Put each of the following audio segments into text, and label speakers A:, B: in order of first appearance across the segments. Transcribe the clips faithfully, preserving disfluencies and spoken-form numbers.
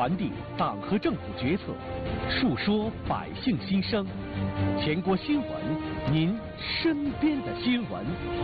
A: 传递党和政府决策，述说百姓心声。全国新闻，您身边的新闻。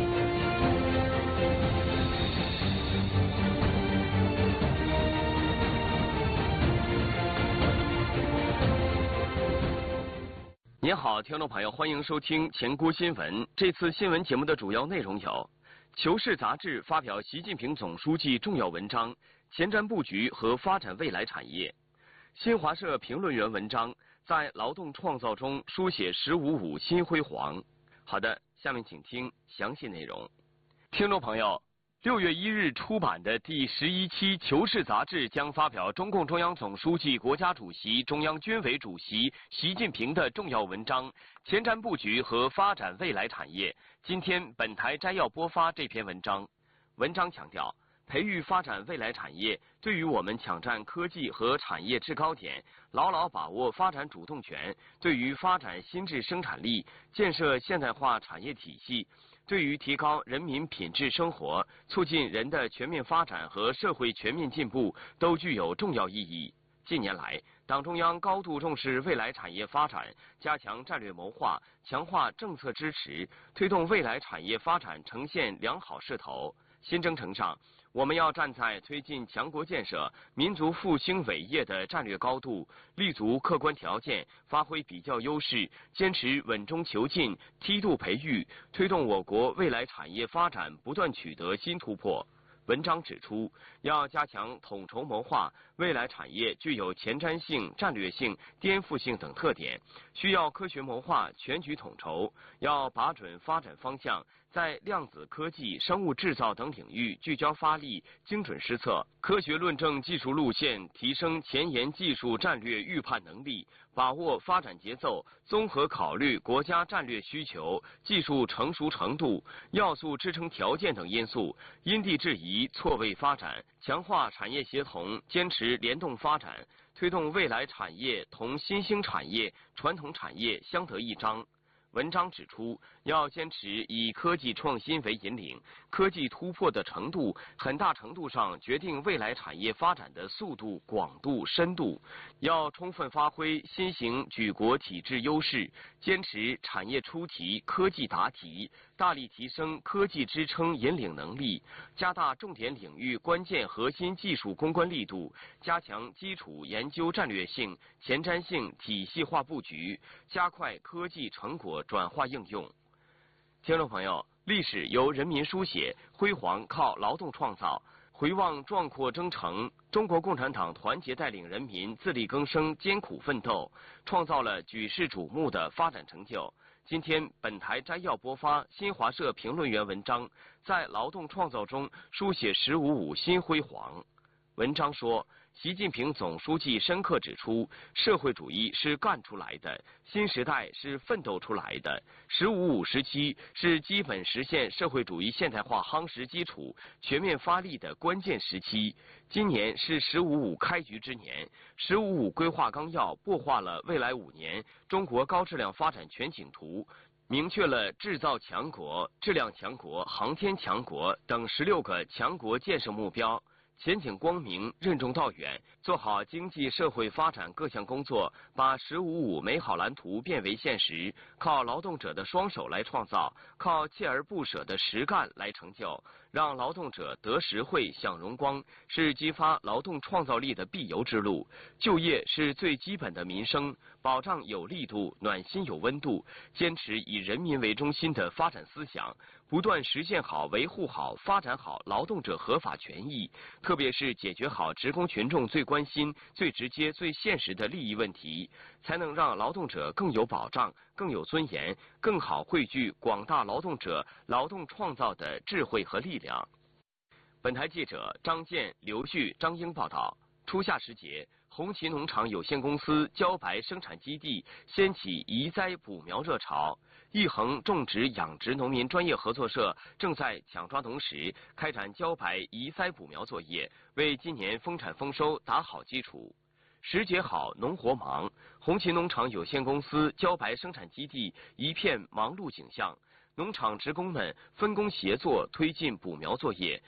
B: 您好，听众朋友，欢迎收听全国新闻。这次新闻节目的主要内容有：《求是》杂志发表习近平总书记重要文章，前瞻布局和发展未来产业；新华社评论员文章在劳动创造中书写“十五五”新辉煌。好的，下面请听详细内容。听众朋友，六月一日出版的第十一期《求是》杂志将发表中共中央总书记、国家主席、中央军委主席习近平的重要文章《前瞻布局和发展未来产业》。今天本台摘要播发这篇文章。文章强调，培育发展未来产业对于我们抢占科技和产业制高点，牢牢把握发展主动权，对于发展新质生产力、建设现代化产业体系，对于提高人民品质生活、促进人的全面发展和社会全面进步都具有重要意义。近年来，党中央高度重视未来产业发展，加强战略谋划，强化政策支持，推动未来产业发展呈现良好势头。新征程上，我们要站在推进强国建设、民族复兴伟业的战略高度，立足客观条件，发挥比较优势，坚持稳中求进、梯度培育，推动我国未来产业发展不断取得新突破。文章指出，要加强统筹谋划，未来产业具有前瞻性、战略性、颠覆性等特点，需要科学谋划、全局统筹，要把准发展方向，在量子科技、生物制造等领域聚焦发力，精准施策，科学论证技术路线，提升前沿技术战略预判能力，把握发展节奏，综合考虑国家战略需求、技术成熟程度、要素支撑条件等因素，因地制宜错位发展，强化产业协同，坚持联动发展，推动未来产业同新兴产业、传统产业相得益彰。文章指出，要坚持以科技创新为引领，科技突破的程度很大程度上决定未来产业发展的速度、广度、深度。要充分发挥新型举国体制优势，坚持产业出题、科技答题，大力提升科技支撑引领能力，加大重点领域关键核心技术攻关力度，加强基础研究战略性、前瞻性体系化布局，加快科技成果转化应用。听众朋友，历史由人民书写，辉煌靠劳动创造。回望壮阔征程，中国共产党团结带领人民自力更生、艰苦奋斗，创造了举世瞩目的发展成就。今天本台摘要播发新华社评论员文章，在劳动创造中书写“十五五”新辉煌。文章说，习近平总书记深刻指出，社会主义是干出来的，新时代是奋斗出来的，十五五时期是基本实现社会主义现代化夯实基础、全面发力的关键时期。今年是十五五开局之年，十五五规划纲要擘画了未来五年中国高质量发展全景图，明确了制造强国、质量强国、航天强国等十六个强国建设目标。前景光明，任重道远，做好经济社会发展各项工作，把“十五五”美好蓝图变为现实，靠劳动者的双手来创造，靠锲而不舍的实干来成就，让劳动者得实惠、享荣光，是激发劳动创造力的必由之路。就业是最基本的民生，保障有力度、暖心有温度，坚持以人民为中心的发展思想，不断实现好、维护好、发展好劳动者合法权益，特别是解决好职工群众最关心、最直接、最现实的利益问题，才能让劳动者更有保障、更有尊严，更好汇聚广大劳动者劳动创造的智慧和力量。本台记者张健、刘旭、张英报道。初夏时节，红旗农场有限公司茭白生产基地掀起移栽补苗热潮，一恒种植养殖农民专业合作社正在抢抓农时，开展茭白移栽补苗作业，为今年丰产丰收打好基础。时节好，农活忙，红旗农场有限公司茭白生产基地一片忙碌景象，农场职工们分工协作推进补苗作业。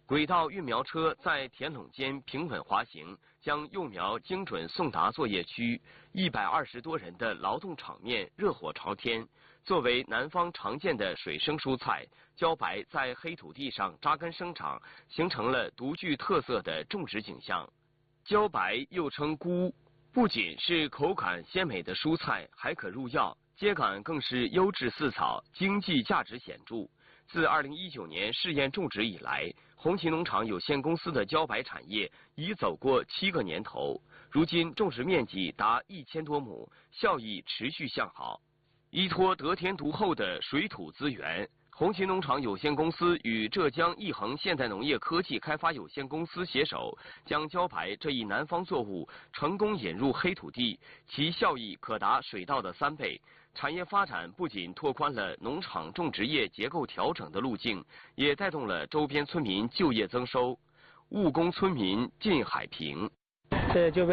B: 轨道育苗车在田垄间平稳滑行，将幼苗精准送达作业区。一百二十多人的劳动场面热火朝天。作为南方常见的水生蔬菜，茭白在黑土地上扎根生长，形成了独具特色的种植景象。茭白又称菇，不仅是口感鲜美的蔬菜，还可入药，秸秆更是优质饲草，经济价值显著。自二零一九年试验种植以来，红旗农场有限公司的茭白产业已走过七个年头，如今种植面积达一千多亩，效益持续向好。依托得天独厚的水土资源，红旗农场有限公司与浙江义恒现代农业科技开发有限公司携手，将茭白这一南方作物成功引入黑土地，其效益可达水稻的三倍。产业发展不仅拓宽了农场种植业结构调整的路径，也带动了周边村民就业增收。务工村民靳海平，
C: 这就